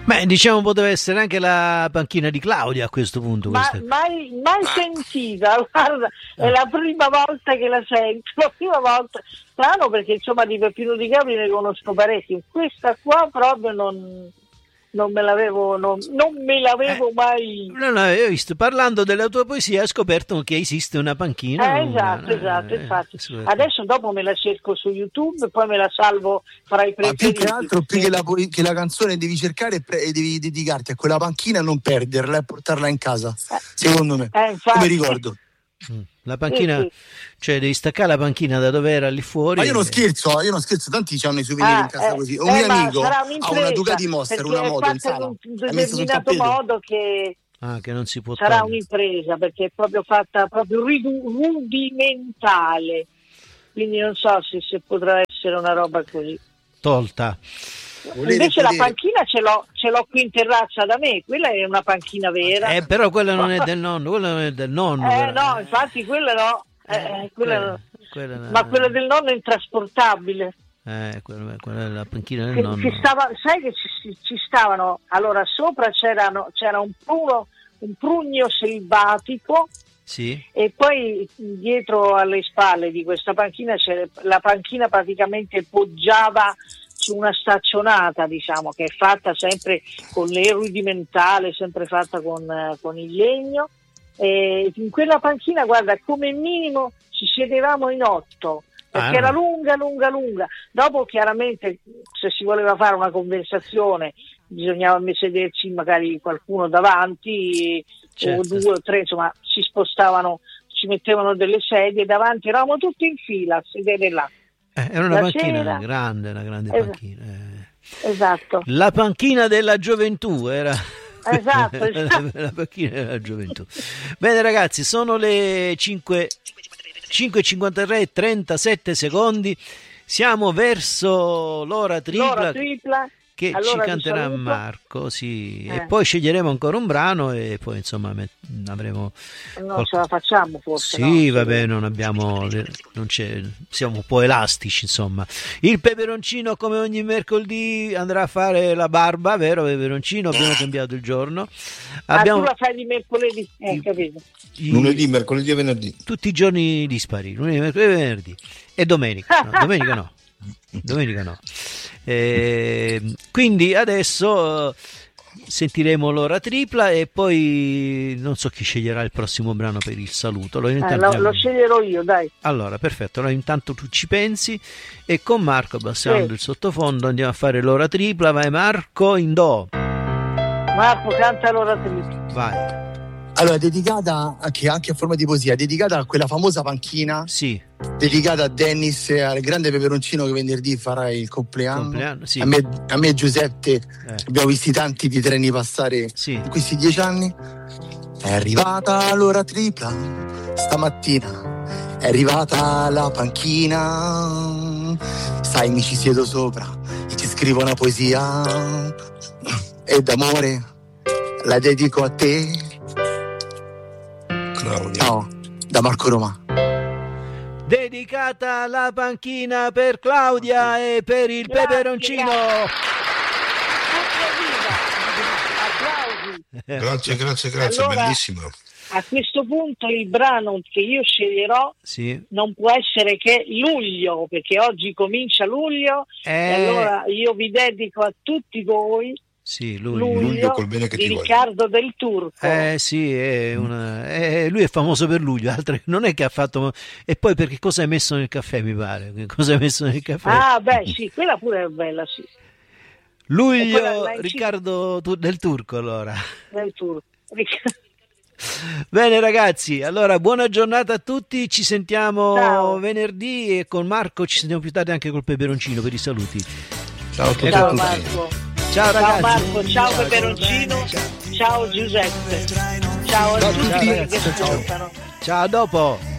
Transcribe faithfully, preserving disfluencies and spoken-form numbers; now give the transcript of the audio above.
Beh, diciamo poteva essere anche la panchina di Claudia a questo punto. Ma, mai, mai sentita, guarda, è la prima volta che la sento, la prima volta. Strano perché insomma di Peppino Di Capri ne conosco parecchi, questa qua proprio non, non me l'avevo, non, non me l'avevo eh, mai. No, no, io ho visto, parlando della tua poesia, ho scoperto che esiste una panchina. Eh, esatto, una, esatto, eh, infatti. Eh, Adesso dopo me la cerco su YouTube, poi me la salvo fra i preferiti. Ma più che altro, più che la, che la canzone devi cercare e, pre- e devi dedicarti a quella panchina e non perderla e portarla in casa, eh, secondo me, eh, infatti. come ricordo. La panchina, sì, sì. Cioè devi staccare la panchina da dove era lì fuori. Ma io non scherzo, io non scherzo, tanti hanno i souvenir ah, in casa eh, così. Un eh, mio amico ha una Ducati Monster, una moto in sala. In un determinato modo che, ah, che non si può sarà togliere. Un'impresa perché è proprio fatta proprio rudimentale. Quindi non so se, se potrà essere una roba così. Tolta. Volete, invece volete. La panchina ce l'ho, ce l'ho qui in terrazza da me, quella è una panchina vera. Eh, però quella non è del nonno, quella non è del nonno. Eh no, infatti quella no, eh, eh, quella, quella, quella no. Ma quella del nonno è intrasportabile. Eh, quella, quella è la panchina del che, nonno. Ci stava, sai che ci, ci stavano, allora sopra c'erano, c'era un pruno, un prugno selvatico. Sì. E poi dietro alle spalle di questa panchina c'era, la panchina praticamente poggiava su una staccionata, diciamo, che è fatta sempre con le rudimentale, sempre fatta con, uh, con il legno. E in quella panchina, guarda, come minimo ci sedevamo in otto, perché ah, era lunga, lunga, lunga. Dopo, chiaramente, se si voleva fare una conversazione, bisognava sederci magari qualcuno davanti, certo. O due o tre, insomma, si spostavano, ci mettevano delle sedie davanti, eravamo tutti in fila a sedere là. Eh, era una la panchina cera. grande, una grande es- panchina. Eh. Esatto. La panchina della gioventù era. Esatto, esatto. La panchina della gioventù. Bene ragazzi, sono le cinque e cinquantatré e trentasette secondi. Siamo verso l'ora tripla. L'ora tripla. Che allora ci canterà Marco, sì, eh. E poi sceglieremo ancora un brano e poi insomma met- avremo. Non qualche... ce la facciamo forse. Sì, no? vabbè, non abbiamo, non c'è, siamo un po' elastici, insomma. Il peperoncino, come ogni mercoledì, andrà a fare la barba, vero? Peperoncino, abbiamo cambiato il giorno. Abbiamo... Ah, tu la fai di mercoledì, eh, I... capito? I... Lunedì, mercoledì e venerdì. Tutti i giorni dispari, lunedì, mercoledì e venerdì. E domenica, no, domenica no. Domenica no. Eh, quindi adesso sentiremo l'ora tripla e poi non so chi sceglierà il prossimo brano per il saluto. Lo, eh, lo, lo sceglierò io, dai. Allora, perfetto. Allora, intanto tu ci pensi e con Marco, abbassando sì. il sottofondo, andiamo a fare l'ora tripla. Vai Marco, in do. Marco, canta l'ora tripla. Vai. Allora, dedicata anche, anche a forma di poesia, dedicata a quella famosa panchina. Sì. Dedicata a Dennis e al grande peperoncino che venerdì farà il compleanno. compleanno sì. a, me, a me e Giuseppe eh. abbiamo visti tanti di treni passare sì. in questi dieci anni. È arrivata l'ora tripla stamattina, è arrivata la panchina. Sai, mi ci siedo sopra e ci scrivo una poesia e d'amore la dedico a te. Claudia. Ciao, da Marco Roma. Dedicata la panchina per Claudia e per il grazie, peperoncino. Grazie, grazie, grazie, grazie allora, bellissimo. A questo punto il brano che io sceglierò sì. non può essere che luglio, perché oggi comincia luglio eh... e allora io vi dedico a tutti voi. Sì, luglio, luglio, luglio col bene che di ti Riccardo voglio. Del Turco. Eh sì, è una, è, lui è famoso per luglio, altre, non è che ha fatto. E poi perché cosa hai messo nel caffè, mi pare? Cosa hai messo nel caffè? Ah, beh, sì, quella pure è bella, sì. Luglio, Riccardo del Turco, allora. Del Turco. Bene ragazzi, allora buona giornata a tutti, ci sentiamo Ciao. venerdì e con Marco ci sentiamo più tardi anche col peperoncino per i saluti. Ciao a tutti. Ciao Marco. Ciao ragazzi. Ciao Marco, ciao Peperoncino, ciao Giuseppe, ciao a tutti che ascoltano. Ciao, a dopo.